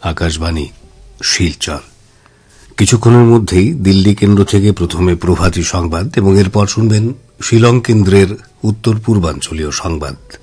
আকাশবাণী, শিলচর। কিছুক্ষণের মধ্যেই দিল্লি কেন্দ্র থেকে প্রথমে প্রভাতী সংবাদ এবং এরপর শুনবেন শিলং কেন্দ্রের উত্তর পূর্বাঞ্চলীয় সংবাদ।